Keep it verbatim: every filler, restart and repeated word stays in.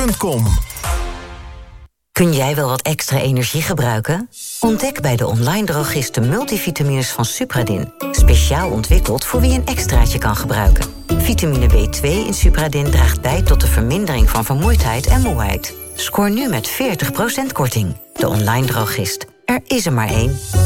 punt com. Kun jij wel wat extra energie gebruiken? Ontdek bij de online drogist de multivitamines van Supradin. Speciaal ontwikkeld voor wie een extraatje kan gebruiken. Vitamine B twee in Supradin draagt bij tot de vermindering van vermoeidheid en moeheid. Scoor nu met veertig procent korting. De online drogist. Er is er maar één.